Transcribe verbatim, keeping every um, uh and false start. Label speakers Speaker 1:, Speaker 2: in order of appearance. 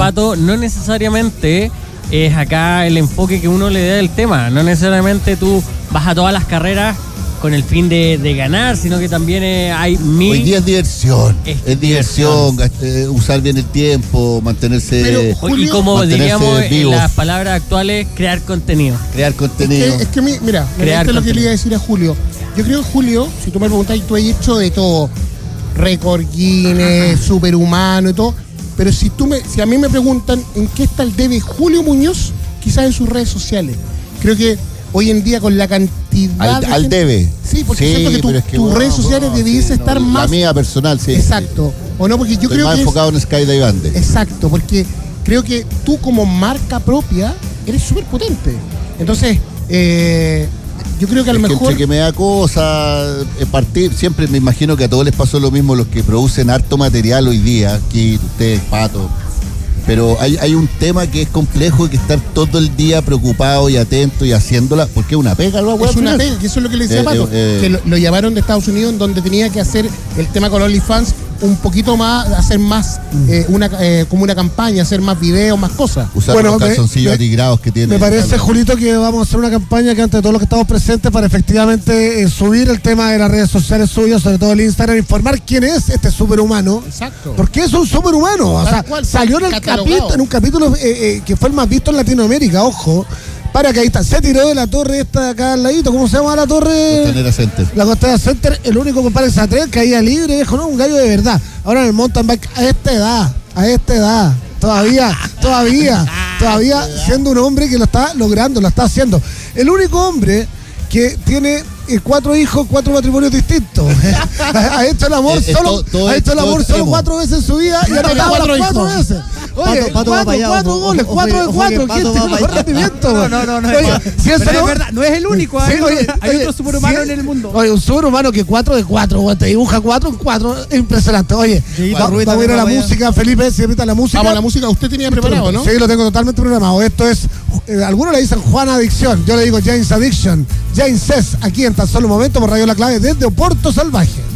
Speaker 1: Pato, no necesariamente es acá el enfoque que uno le da del tema. No necesariamente tú vas a todas las carreras con el fin de, de ganar, sino que también eh, hay mil...
Speaker 2: Hoy día es diversión,
Speaker 1: es,
Speaker 2: es diversión, eh, usar bien el tiempo, mantenerse...
Speaker 1: Pero, Julio, y como diríamos
Speaker 2: vivos.
Speaker 1: En las palabras actuales, crear contenido.
Speaker 2: Crear contenido.
Speaker 3: Es que, es que mi, mira, esto es lo que le iba a decir a Julio. Yo creo que Julio, si tú me preguntas, tú has hecho de todo, récord Guinness, superhumano y todo, pero si tú me, si a mí me preguntan en qué está el debe Julio Muñoz, quizás en sus redes sociales. Creo que hoy en día con la cantidad
Speaker 2: al,
Speaker 3: de
Speaker 2: al
Speaker 3: gente,
Speaker 2: debe
Speaker 3: sí, porque
Speaker 2: sí,
Speaker 3: siento que tu,
Speaker 2: es que
Speaker 3: tus
Speaker 2: bueno,
Speaker 3: redes sociales
Speaker 2: no,
Speaker 3: debiese
Speaker 2: sí,
Speaker 3: estar
Speaker 2: no,
Speaker 3: más...
Speaker 2: La mía personal, sí.
Speaker 3: Exacto. O no, porque yo
Speaker 2: Estoy
Speaker 3: creo
Speaker 2: más
Speaker 3: que
Speaker 2: enfocado
Speaker 3: es,
Speaker 2: en Skydiving.
Speaker 3: Exacto, porque creo que tú como marca propia eres súper potente. Entonces, eh, yo creo que a lo
Speaker 2: es
Speaker 3: mejor...
Speaker 2: Que entre que me da cosa eh, partir, siempre me imagino que a todos les pasó lo mismo, los que producen harto material hoy día, aquí ustedes, Pato. Pero hay, hay un tema que es complejo y que estar todo el día preocupado y atento y haciéndola, porque es una pega, ¿no?
Speaker 3: Es una pega, que eso es lo que le decía
Speaker 2: eh,
Speaker 3: Pato,
Speaker 2: eh,
Speaker 3: que lo, lo llamaron de Estados Unidos, en donde tenía que hacer el tema con OnlyFans un poquito más, hacer más, eh, una eh, como una campaña, hacer más videos, más cosas.
Speaker 2: Usar
Speaker 4: bueno,
Speaker 2: los calzoncillos
Speaker 4: me,
Speaker 2: atigrados que tiene.
Speaker 4: Me parece, Julito, que vamos a hacer una campaña que ante todos los que estamos presentes para efectivamente eh, subir el tema de las redes sociales suyas, sobre todo el Instagram, informar quién es este superhumano.
Speaker 3: Exacto.
Speaker 4: Porque es un superhumano. O sea,
Speaker 3: cual,
Speaker 4: salió en, el capítulo, en un capítulo eh, eh, que fue el más visto en Latinoamérica, ojo. Para que ahí está, se tiró de la torre esta de acá al ladito, ¿cómo se llama la torre?
Speaker 2: Costanera Center.
Speaker 4: La Costanera Center, el único compadre se atreve, caía libre, dijo, no, un gallo de verdad. Ahora en el mountain bike, a esta edad, a esta edad, todavía, todavía, todavía siendo un hombre que lo está logrando, lo está haciendo. El único hombre que tiene eh, cuatro hijos, cuatro matrimonios distintos. Ha hecho el amor
Speaker 2: Es- es
Speaker 4: solo,
Speaker 2: todo- todo
Speaker 4: ha
Speaker 2: es-
Speaker 4: hecho el
Speaker 2: todo
Speaker 4: amor solo
Speaker 2: extremo.
Speaker 4: cuatro veces en su vida y ha anotado
Speaker 3: cuatro
Speaker 4: las cuatro
Speaker 3: hijos.
Speaker 4: veces. Oye,
Speaker 5: Pato- Pato va
Speaker 4: cuatro,
Speaker 5: para allá,
Speaker 4: cuatro
Speaker 5: ojo,
Speaker 4: goles,
Speaker 5: ojo,
Speaker 4: cuatro de
Speaker 5: ojo,
Speaker 4: cuatro,
Speaker 5: que Pato
Speaker 4: gente
Speaker 5: va
Speaker 4: con
Speaker 5: para
Speaker 4: mejor
Speaker 5: allá.
Speaker 4: rendimiento.
Speaker 5: No, no, no, no,
Speaker 4: Oye,
Speaker 5: es-
Speaker 4: si eso
Speaker 5: pero
Speaker 4: no-
Speaker 5: es verdad, no es el único, hay,
Speaker 4: Sí,
Speaker 5: otro,
Speaker 4: oye,
Speaker 5: hay
Speaker 4: oye,
Speaker 5: otro superhumano
Speaker 4: sí,
Speaker 5: en el mundo.
Speaker 4: Oye, un superhumano que cuatro de cuatro, güey, te dibuja cuatro en cuatro, es impresionante. Oye,
Speaker 5: Dieguito
Speaker 4: va-
Speaker 5: Ruiz
Speaker 4: vamos a ir a la
Speaker 5: también va
Speaker 4: música, Felipe, si repita la música.
Speaker 3: Vamos a la música, usted tenía preparado, ¿no?
Speaker 4: Sí, lo tengo totalmente programado. Esto es, eh, algunos le dicen Juan Adicción, yo le digo James Addiction. James Cess, aquí en tan solo un momento por Radio La Clave desde Oporto Salvaje.